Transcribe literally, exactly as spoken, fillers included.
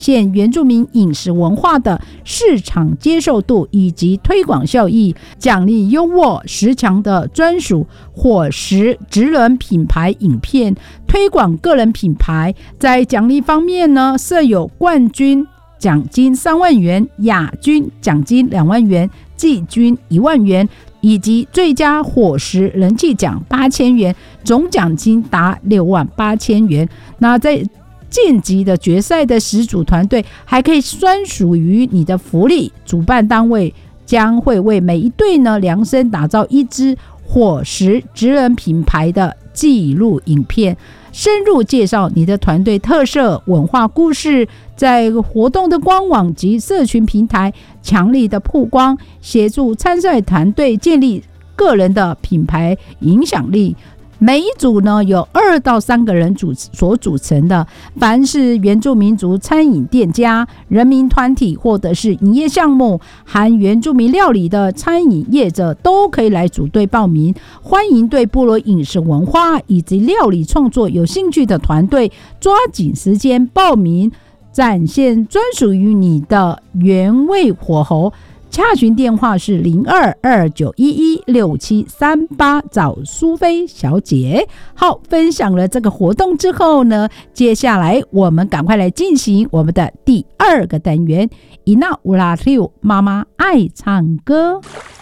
现原住民饮食文化的市场接受度以及推广效益，奖励优渥十强的专属伙食职人品牌影片，推广个人品牌。在奖励方面呢，设有冠军奖金三万元、亚军奖金两万元、季军一万元，以及最佳伙食人气奖八千元，总奖金达六万八千元。那在晋级的决赛的十组团队还可以专属于你的福利，主办单位将会为每一队呢量身打造一支伙食职人品牌的纪录影片，深入介绍你的团队特色、文化故事，在活动的官网及社群平台强力的曝光，协助参赛团队建立个人的品牌影响力。每一组呢有二到三个人组所组成的，凡是原住民族餐饮店家、人民团体或者是营业项目含原住民料理的餐饮业者都可以来组队报名。欢迎对部落饮食文化以及料理创作有兴趣的团队抓紧时间报名，展现专属于你的原味火候。洽询电话是零二二九一一六七三八，找苏菲小姐。好，分享了这个活动之后呢，接下来我们赶快来进行我们的第二个单元，伊娜乌拉六妈妈爱唱歌。